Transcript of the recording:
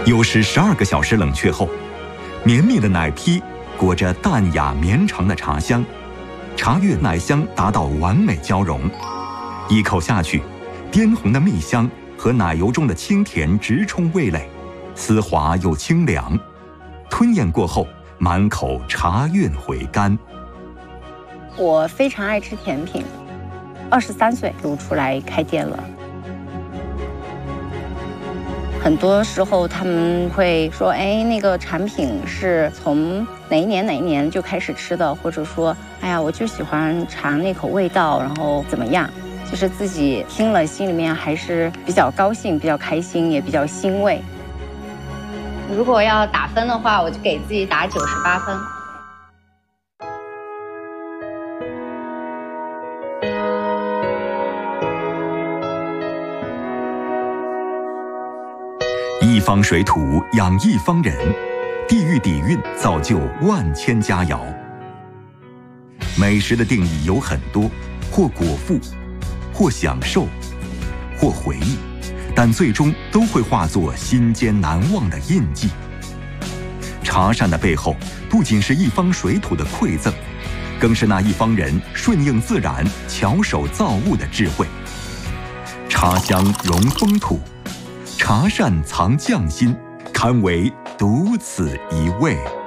又是12个小时冷却后，绵密的奶坯裹着淡雅绵长的茶香，茶叶奶香达到完美交融。一口下去，滇红的蜜香和奶油中的清甜直冲味蕾，丝滑又清凉。吞咽过后，满口茶韵回甘。 我非常爱吃甜品，23岁就出来开店了。很多时候他们会说，哎，那个产品是从哪一年就开始吃的，或者说，哎呀，我就喜欢尝那口味道，然后怎么样？就是自己听了心里面还是比较高兴、比较开心，也比较欣慰。如果要打分的话，我就给自己打98分。 一方水土养一方人，地域底蕴造就万千佳肴。美食的定义有很多，或果腹，或享受，或回忆，但最终都会化作心间难忘的印记。茶膳的背后，不仅是一方水土的馈赠，更是那一方人顺应自然、巧手造物的智慧。茶香融风土，茶膳藏匠心，堪为独此一味。